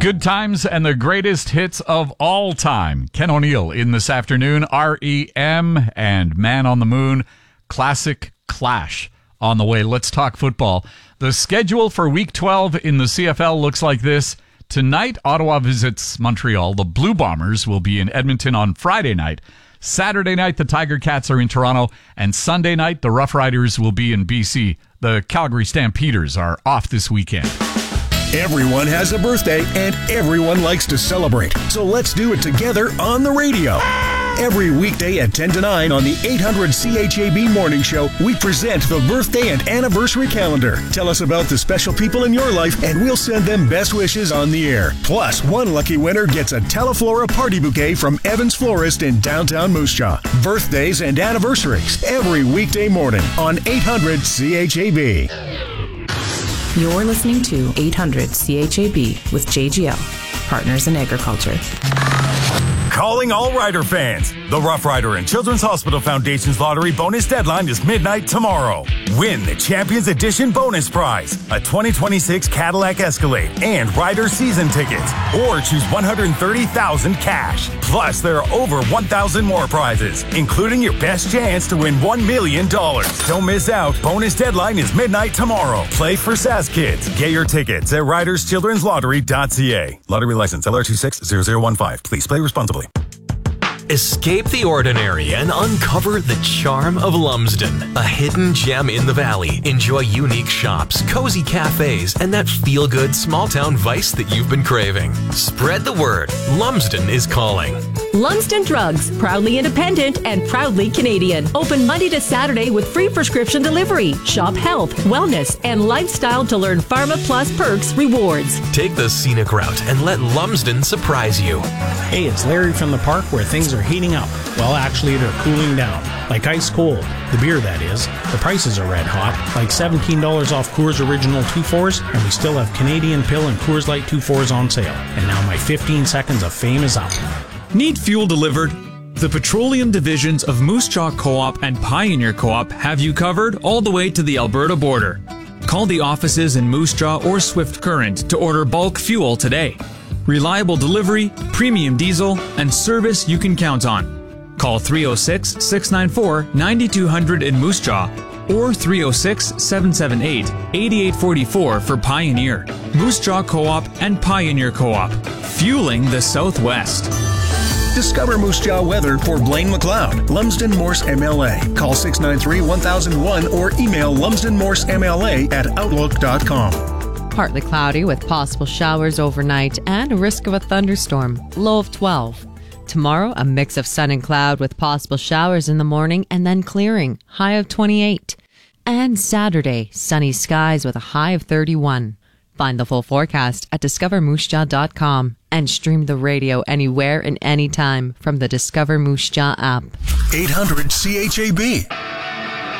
Good times and the greatest hits of all time. Ken O'Neill in this afternoon. REM and Man on the Moon. Classic Clash on the way. Let's talk football. The schedule for Week 12 in the CFL looks like this. Tonight, Ottawa visits Montreal. The Blue Bombers will be in Edmonton on Friday night. Saturday night, the Tiger Cats are in Toronto. And Sunday night, the Rough Riders will be in BC. The Calgary Stampeders are off this weekend. Everyone has a birthday, and everyone likes to celebrate. So let's do it together on the radio. Every weekday at 10 to 9 on the 800 CHAB Morning Show, we present the birthday and anniversary calendar. Tell us about the special people in your life, and we'll send them best wishes on the air. Plus, one lucky winner gets a Teleflora party bouquet from Evans Florist in downtown Moose Jaw. Birthdays and anniversaries every weekday morning on 800 CHAB. You're listening to 800 CHAB with JGL, Partners in Agriculture. Calling all Rider fans. The Rough Rider and Children's Hospital Foundation's lottery bonus deadline is midnight tomorrow. Win the Champions Edition bonus prize, a 2026 Cadillac Escalade and Rider season tickets, or choose $130,000 cash. Plus, there are over 1,000 more prizes, including your best chance to win $1 million. Don't miss out. Bonus deadline is midnight tomorrow. Play for SAS Kids. Get your tickets at riderschildrenslottery.ca. Lottery license LR260015. Please play responsibly. Escape the ordinary and uncover the charm of Lumsden, a hidden gem in the valley. Enjoy unique shops, cozy cafes, and that feel-good small-town vice that you've been craving. Spread the word. Lumsden is calling. Lumsden Drugs, proudly independent and proudly Canadian. Open Monday to Saturday with free prescription delivery. Shop health, wellness, and lifestyle to learn Pharma Plus perks rewards. Take the scenic route and let Lumsden surprise you. Hey, it's Larry from the park where things are heating up. Well, actually, they're cooling down. Like ice cold. The beer, that is. The prices are red hot. Like $17 off Coors Original 2-4s, and we still have Canadian Pill and Coors Light 2-4s on sale. And now my 15 seconds of fame is up. Need fuel delivered? The petroleum divisions of Moose Jaw Co-op and Pioneer Co-op have you covered all the way to the Alberta border. Call the offices in Moose Jaw or Swift Current to order bulk fuel today. Reliable delivery, premium diesel, and service you can count on. Call 306-694-9200 in Moose Jaw or 306-778-8844 for Pioneer. Moose Jaw Co-op and Pioneer Co-op, fueling the Southwest. Discover Moose Jaw weather for Blaine McLeod, Lumsden Morse MLA. Call 693-1001 or email lumsdenmorsemla@outlook.com. Partly cloudy with possible showers overnight and a risk of a thunderstorm. Low of 12. Tomorrow, a mix of sun and cloud with possible showers in the morning and then clearing. High of 28. And Saturday, sunny skies with a high of 31. Find the full forecast at discovermoosejaw.com and stream the radio anywhere and anytime from the Discover Moose Jaw app. 800 CHAB.